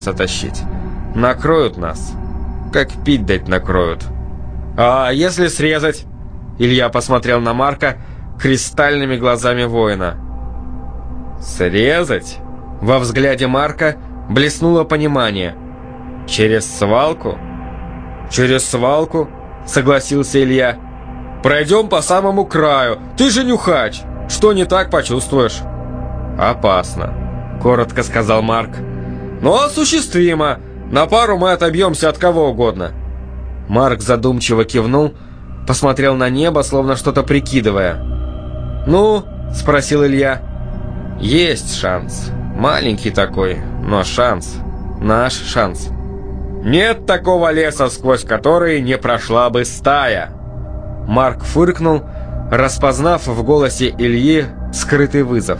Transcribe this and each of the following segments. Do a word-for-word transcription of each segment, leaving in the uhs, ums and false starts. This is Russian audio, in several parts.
затащить. Накроют нас. Как пить дать накроют. А если срезать? Илья посмотрел на Марка кристальными глазами воина. Срезать? Во взгляде Марка блеснуло понимание. Через свалку? Через свалку? Согласился Илья. Пройдем по самому краю. Ты же нюхач. Что не так, почувствуешь? Опасно, коротко сказал Марк. Но осуществимо. На пару мы отобьемся от кого угодно. Марк задумчиво кивнул, посмотрел на небо, словно что-то прикидывая. «Ну?» – спросил Илья. «Есть шанс. Маленький такой, но шанс. Наш шанс. Нет такого леса, сквозь который не прошла бы стая». Марк фыркнул, распознав в голосе Ильи скрытый вызов.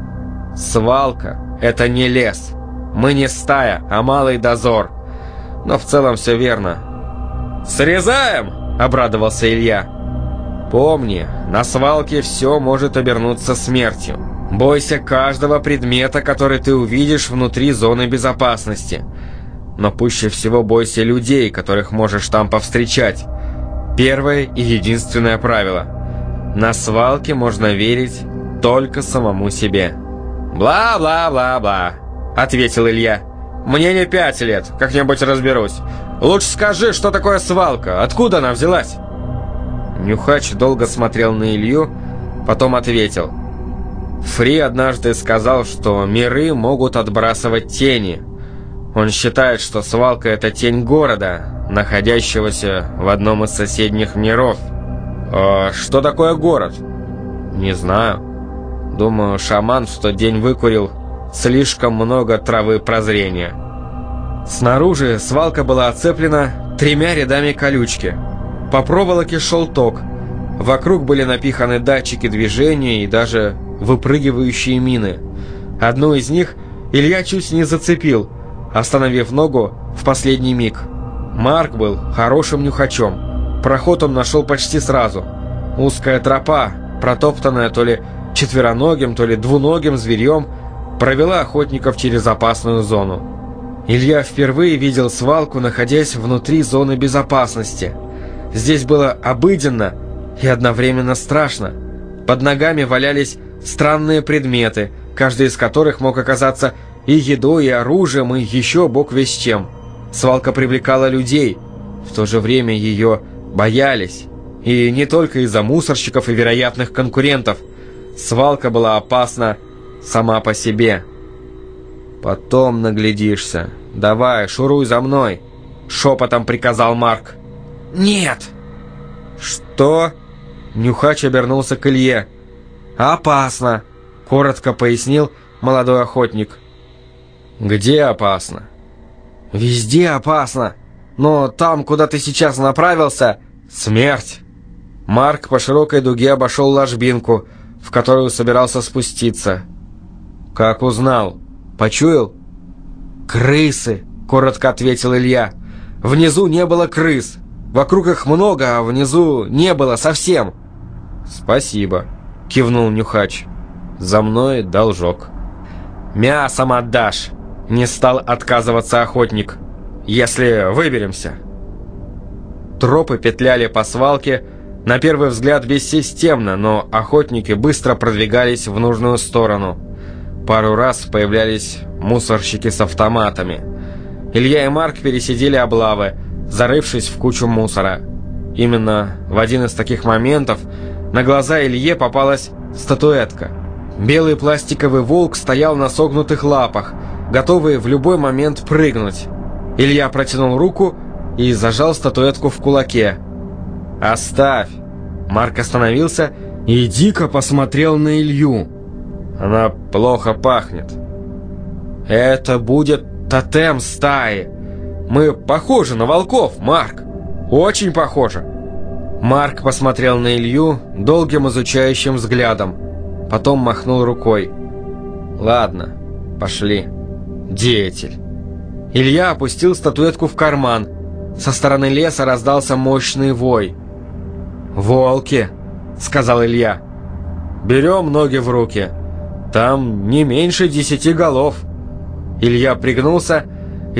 «Свалка – это не лес. Мы не стая, а малый дозор. Но в целом все верно». «Срезаем!» – обрадовался Илья. «Помни, на свалке все может обернуться смертью. Бойся каждого предмета, который ты увидишь внутри зоны безопасности. Но пуще всего бойся людей, которых можешь там повстречать. Первое и единственное правило. На свалке можно верить только самому себе». «Бла-бла-бла-бла», — ответил Илья. «Мне не пять лет, как-нибудь разберусь. Лучше скажи, что такое свалка, откуда она взялась?» Нюхач долго смотрел на Илью, потом ответил. Фри однажды сказал, что миры могут отбрасывать тени. Он считает, что свалка — это тень города, находящегося в одном из соседних миров. «А что такое город?» «Не знаю. Думаю, шаман в тот день выкурил слишком много травы прозрения». Снаружи свалка была оцеплена тремя рядами колючки. По проволоке шел ток. Вокруг были напиханы датчики движения и даже выпрыгивающие мины. Одну из них Илья чуть не зацепил, остановив ногу в последний миг. Марк был хорошим нюхачом. Проход он нашел почти сразу. Узкая тропа, протоптанная то ли четвероногим, то ли двуногим зверьем, провела охотников через опасную зону. Илья впервые видел свалку, находясь внутри зоны безопасности. Здесь было обыденно и одновременно страшно. Под ногами валялись странные предметы, каждый из которых мог оказаться и едой, и оружием, и еще бог весть чем. Свалка привлекала людей, в то же время ее боялись. И не только из-за мусорщиков и вероятных конкурентов. Свалка была опасна сама по себе. «Потом наглядишься. Давай, шуруй за мной», — шепотом приказал Марк. «Нет!» «Что?» Нюхач обернулся к Илье. «Опасно», — коротко пояснил молодой охотник. «Где опасно?» «Везде опасно. Но там, куда ты сейчас направился, смерть». Марк по широкой дуге обошел ложбинку, в которую собирался спуститься. «Как узнал? Почуял?» «Крысы», — коротко ответил Илья. «Внизу не было крыс. Вокруг их много, а внизу не было совсем». «Спасибо», — кивнул Нюхач. «За мной должок». «Мясом отдашь», — не стал отказываться охотник. «Если выберемся». Тропы петляли по свалке, на первый взгляд бессистемно, но охотники быстро продвигались в нужную сторону. Пару раз появлялись мусорщики с автоматами. Илья и Марк пересидели облавы, зарывшись в кучу мусора. Именно в один из таких моментов на глаза Илье попалась статуэтка. Белый пластиковый волк стоял на согнутых лапах, готовый в любой момент прыгнуть. Илья протянул руку и зажал статуэтку в кулаке. «Оставь!» Марк остановился и дико посмотрел на Илью. «Она плохо пахнет». «Это будет тотем стаи. Мы похожи на волков, Марк. Очень похожи». Марк посмотрел на Илью долгим изучающим взглядом. Потом махнул рукой. «Ладно, пошли, деятель». Илья опустил статуэтку в карман. Со стороны леса раздался мощный вой. «Волки», — сказал Илья. «Берем ноги в руки. Там не меньше десяти голов». Илья пригнулся